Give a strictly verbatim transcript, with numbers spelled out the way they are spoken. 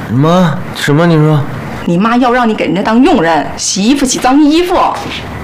什么什么？你说？ 你妈要让你给人家当佣人，洗衣服、洗脏衣服。